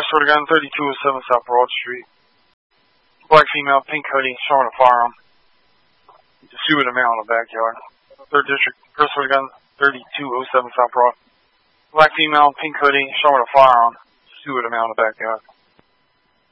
First word again, 3207 South Broad Street. Black female, pink hoodie, showing a firearm. Pursuing a male in the backyard. 3rd District, first word again, 3207 South Broad. Black female, pink hoodie, showing a firearm. Pursuing a male in the backyard.